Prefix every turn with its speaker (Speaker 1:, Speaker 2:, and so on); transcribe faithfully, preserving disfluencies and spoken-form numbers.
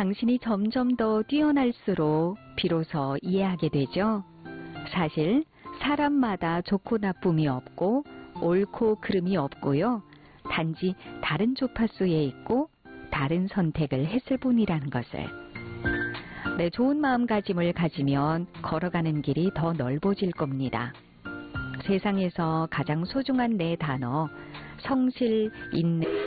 Speaker 1: 당신이 점점 더 뛰어날수록 비로소 이해하게 되죠. 사실 사람마다 좋고 나쁨이 없고 옳고 그름이 없고요. 단지 다른 주파수에 있고 다른 선택을 했을 뿐이라는 것을. 네, 좋은 마음가짐을 가지면 걸어가는 길이 더 넓어질 겁니다. 세상에서 가장 소중한 네 단어, 성실, 인내,